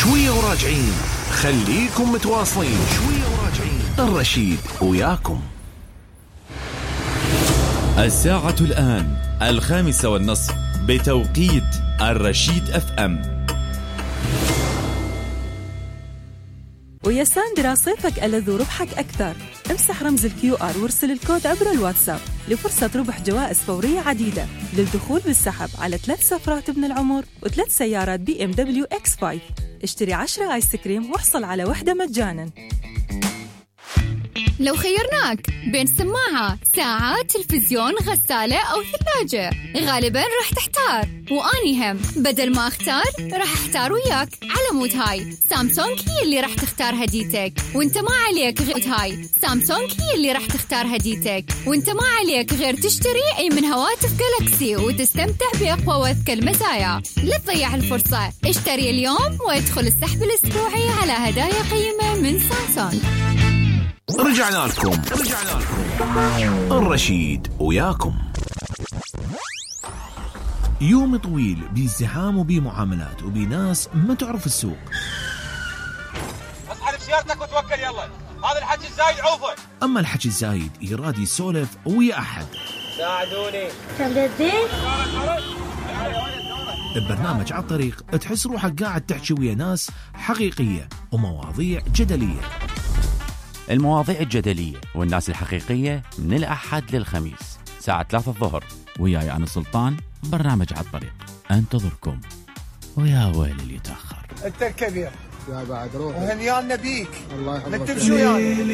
شوية وراجعين، خليكم متواصلين. شوية وراجعين، الرشيد وياكم. الساعة الآن 5:30 بتوقيت الرشيد FM. ويا ساندرا صيفك ألذ وربحك أكثر. امسح رمز الQR وارسل الكود عبر الواتساب لفرصة ربح جوائز فورية عديدة للدخول بالسحب على 3 سفرات ابن العمر و3 سيارات BMW X5. اشتري 10 آيس كريم واحصل على واحدة مجانا. لو خيرناك بين سماعة، ساعة، تلفزيون، غسالة أو ثلاجة، غالباً راح تحتار. وأني هم بدل ما أختار راح أختار وياك. على مود هاي سامسونج هي اللي راح تختار هديتك، وانت ما عليك غير هاي سامسونج هي اللي راح تختار هديتك، وانت ما عليك غير تشتري أي من هواتف جالكسي وتستمتع بأقوى وأذكى المزايا. لا تضيع الفرصة، اشتري اليوم وادخل السحب الأسبوعي على هدايا قيمة من سامسونج. رجعنا لكم الرشيد وياكم. يوم طويل بازدحام وبمعاملات وبناس ما تعرف السوق. اصحى بسيارتك وتوكل يلا، هذا الحكي الزايد عوفه. أما الحكي الزايد يراد يسولف ويا أحد. ساعدوني. ببرنامج على الطريق تحس روحك قاعد تحكي ويا ناس حقيقية ومواضيع جدلية. المواضيع الجدلية والناس الحقيقية من الأحد للخميس ساعة 3 الظهر، وياي أنا سلطان. برنامج على الطريق أنتظركم، ويا ويل اللي يتأخر. انت الكبير يا بعد روح وهنيان نبيك. الله يحفظك. نكتب شو يعني.